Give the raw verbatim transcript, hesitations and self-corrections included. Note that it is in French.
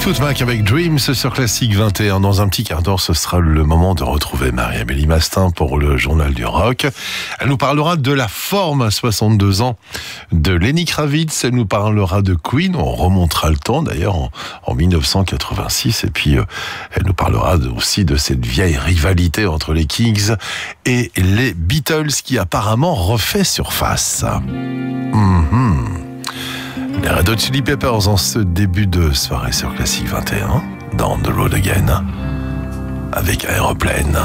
Fleetwood Mac avec Dreams sur Classique vingt et un. Dans un petit quart d'heure, ce sera le moment de retrouver Marie-Amélie Mastin pour le Journal du Rock. Elle nous parlera de la forme à soixante-deux ans de Lenny Kravitz. Elle nous parlera de Queen. On remontera le temps d'ailleurs en, en dix-neuf cent quatre-vingt-six. Et puis, euh, elle nous parlera aussi de cette vieille rivalité entre les Kings et les Beatles qui apparemment refait surface. Mm-hmm. Les Red Hot Chili Peppers en ce début de soirée sur Classique vingt et un, dans The Road Again, avec Aeroplane.